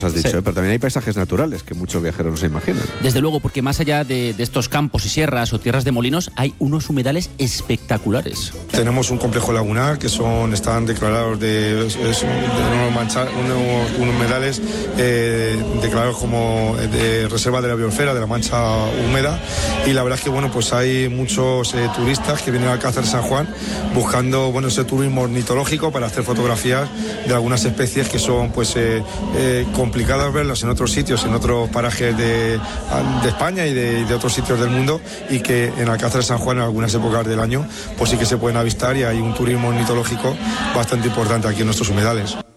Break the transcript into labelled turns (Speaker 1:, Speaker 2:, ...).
Speaker 1: Has dicho,
Speaker 2: Sí.
Speaker 1: pero también hay paisajes naturales que muchos viajeros no se imaginan.
Speaker 2: Desde luego, porque más allá de estos campos y sierras o tierras de molinos, hay unos humedales espectaculares.
Speaker 3: Tenemos un complejo lagunar que están declarados unos humedales declarados como de reserva de la biosfera, de la mancha húmeda, y la verdad es que pues hay muchos turistas que vienen al Alcázar de San Juan buscando ese turismo ornitológico para hacer fotografías de algunas especies que son complicadas verlas en otros sitios, en otros parajes de España y de otros sitios del mundo, y que en Alcázar de San Juan en algunas épocas del año sí que se pueden avistar, y hay un turismo ornitológico bastante importante aquí en nuestros humedales.